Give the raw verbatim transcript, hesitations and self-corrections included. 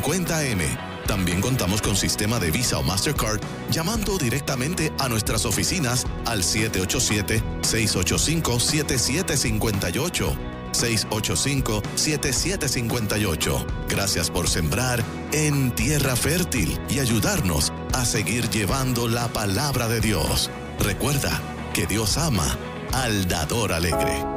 cincuenta eme. También contamos con sistema de Visa o Mastercard llamando directamente a nuestras oficinas al siete ocho siete, seis ocho cinco, siete siete cinco ocho. seis ocho cinco, siete siete cinco ocho. Gracias por sembrar en tierra fértil y ayudarnos a seguir llevando la palabra de Dios. Recuerda que Dios ama al dador alegre.